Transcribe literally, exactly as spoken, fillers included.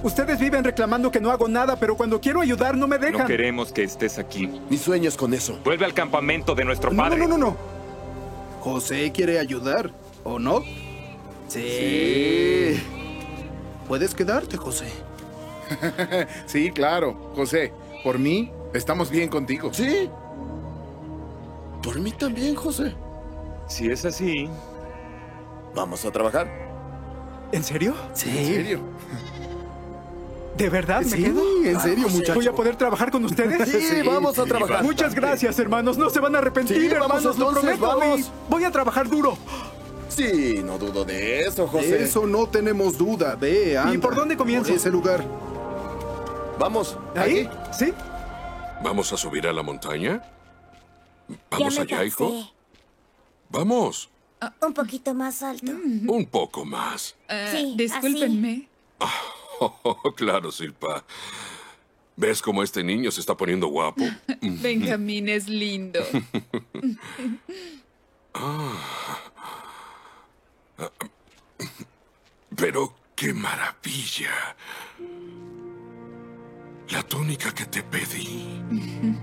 Ustedes viven reclamando que no hago nada, pero cuando quiero ayudar no me dejan. No queremos que estés aquí. Ni sueños con eso. Vuelve al campamento de nuestro No, padre. no, no, no, no. José quiere ayudar, ¿o no? Sí. Puedes quedarte, José. Sí, claro. José, por mí, estamos bien contigo. Sí. Por mí también, José. Si es así... Vamos a trabajar. ¿En serio? Sí. ¿En serio? ¿De verdad me Sí, quedo? en serio, muchacho. ¿Voy a poder trabajar con ustedes? Sí, vamos a trabajar. Muchas gracias, hermanos. No se van a arrepentir, Sí, vamos, hermanos. Lo entonces, prometo. vamos. Y voy a trabajar duro. Sí, no dudo de eso, De José. eso no tenemos duda. Ve, anda. ¿Y por dónde comienzo? Por ese lugar. Vamos. ¿Ahí? aquí. ¿Sí? ¿Vamos a subir a la montaña? Ya ¿Vamos me allá, cansé. hijo? Vamos. Un poquito más alto. Un poco más. Sí, Discúlpenme. Oh, claro, Silpa. ¿Ves cómo este niño se está poniendo guapo? Benjamín es lindo. Pero qué maravilla. La túnica que te pedí.